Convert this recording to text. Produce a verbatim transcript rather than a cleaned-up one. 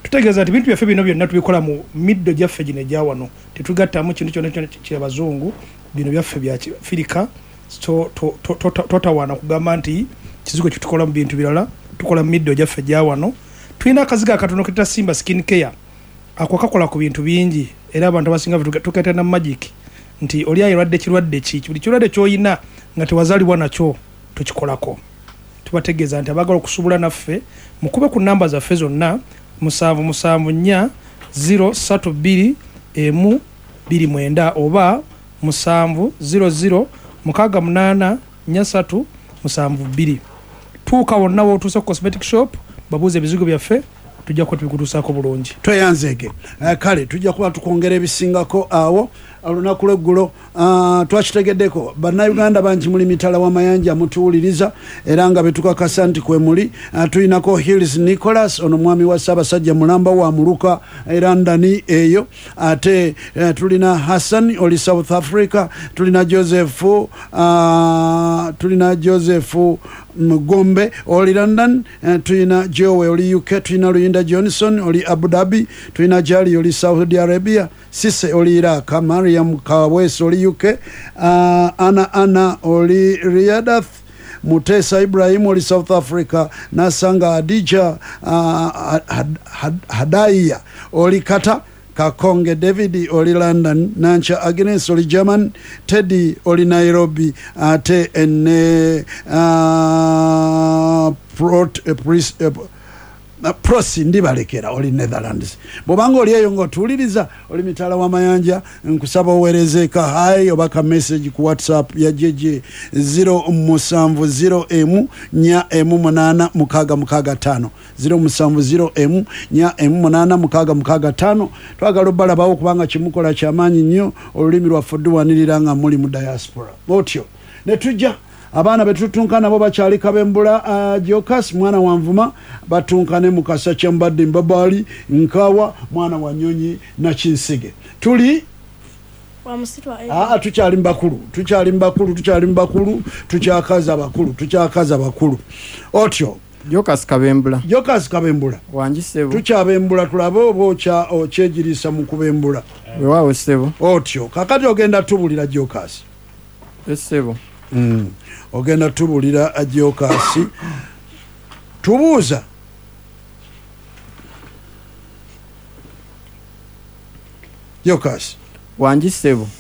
tutegeeza nti bintu byaffe bino byonna tubikola mu middo gyaffe gino egya wano tetugattamu kintu kyonna kyonna kyabazungu bino byaffe bya Afirika totawaana kugamba nti kizigo kitukola mu bintu birala tukola mu middo gyaffe egya wano. Tulina akazigo akatono keta Simba Skin Care ako kakola ku bintu bingi era abantu abasinga tuketa na magic nti oli ayirwadde kirwadde ki buli kirwadde kyoyina nga tewazalibwa nakyo tukikolako. Tubategeeza nti abagala okusubula naffe mukube ku namba zaffe zonna musanvu musanvu nnya zero satu bbiri emu bbiri mwenda oba musanvu zero zero mukaaga munaana nnya ssatu musanvu bbiri. Tuuka wonna w'otuuse ku cosmetic shop babuuze ebizigo byaffe tujja kuba tubikutuusaako bulungi. Tweyanzeege uh, kale tujja kuba tukwongera ebisingako awo olunaku lweggulo uh, twakitegeddeko bannayuganda bangi muli mitala w'amayanja mutuwuliriza era nga betukakasa nti kwe muli uh, tulinako Hills Nicholas ono mwami wa Ssaabasajja mulamba wa muluka era ndani eyo ate uh, tulina Hassan oli South Africa tulina Joseph uh, tulina Joseph Mgombe oli London uh, tulina Joe oli U K tulina Luyinda Johnson oli Abu Dhabi tulina Jali oli Saudi Arabia Sise oli Iraq Mariam Kawes oli U K uh, Ana Ana oli Riyadh Mutesa Ibrahim oli South Africa Nasanga Adija uh, had, had, Hadaya oli Qatar Kakonge David oli London Nancha Agnes oli German Teddy oli Nairobi ate ene uh, prot, uh, pris, uh, Uh, prosi ndibalekera oli Netherlands bobanga oli eyo ng'otuwuliriza oli mitala w'amayanja nkusaba oweereze ka hai oba ka message ku WhatsApp ya jeje zero musanvu zero emu nya emu munaana mukaaga mukaaga ttaano zero musanvu zero emu nya emu munaana mukaaga mukaaga ttaano twagala obbalabawo kubanga kimukola kyamaanyi nnyo olulimi lwaffe duwanirira nga muli mu diaspora otyo ne tujja abaana betutunka nabo bakyali kabembula uh, Jokas mwana wa Nvuma batunkane mukasa kyambadde mbabali nkawa mwana wa Nyonyi na Kinsige tuli wa musitwa ah tukyali mbakulu tukyali mbakulu tukyali mbakulu tukyakaza bakulu tukyakaza bakulu otyo Jokas kabembula Jokas kabembula wanjisebo tukyabembula tulabe obocha okyejirisa mu kubembula wewawe sebo otyo kakati ogenda tubulira Jokas esebo mm. ogenda tubulira Ajokasi tubuuza Jokasi wanjisebo